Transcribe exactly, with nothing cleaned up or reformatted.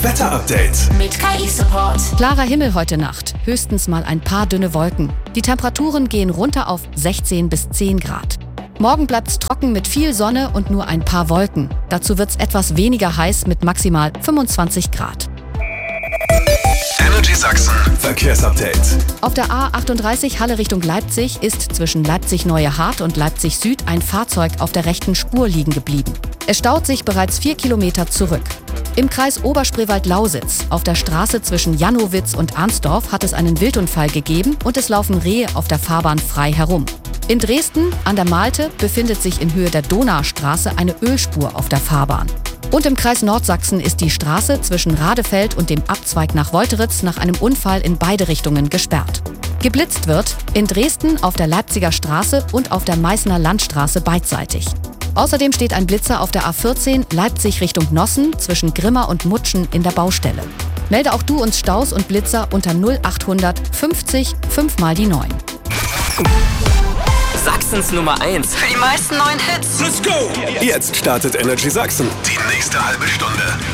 Wetterupdate mit K I-Support. Klarer Himmel heute Nacht, höchstens mal ein paar dünne Wolken. Die Temperaturen gehen runter auf sechzehn bis zehn Grad. Morgen bleibt's trocken mit viel Sonne und nur ein paar Wolken. Dazu wird's etwas weniger heiß mit maximal fünfundzwanzig Grad. Energy Sachsen Verkehrsupdate. Auf der A achtunddreißig Halle Richtung Leipzig ist zwischen Leipzig-Neue Hart und Leipzig Süd ein Fahrzeug auf der rechten Spur liegen geblieben. Es staut sich bereits vier Kilometer zurück. Im Kreis Oberspreewald-Lausitz, auf der Straße zwischen Jannowitz und Arnsdorf, hat es einen Wildunfall gegeben und es laufen Rehe auf der Fahrbahn frei herum. In Dresden, an der Malte, befindet sich in Höhe der Donaustraße eine Ölspur auf der Fahrbahn. Und im Kreis Nordsachsen ist die Straße zwischen Radefeld und dem Abzweig nach Wolteritz nach einem Unfall in beide Richtungen gesperrt. Geblitzt wird in Dresden auf der Leipziger Straße und auf der Meißner Landstraße beidseitig. Außerdem steht ein Blitzer auf der A vierzehn Leipzig Richtung Nossen zwischen Grimma und Mutschen in der Baustelle. Melde auch du uns Staus und Blitzer unter null achthundert fünfzig fünf mal die neun. Sachsens Nummer eins. Für die meisten neuen Hits. Let's go! Jetzt startet Energy Sachsen. Die nächste halbe Stunde.